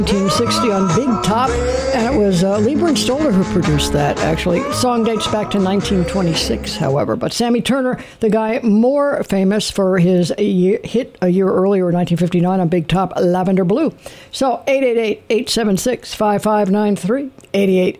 1960 on Big Top, and it was Leiber and Stoller who produced that, actually. The song dates back to 1926, however. But Sammy Turner, the guy more famous for his hit a year earlier in 1959 on Big Top, Lavender Blue. So 888-876-5593,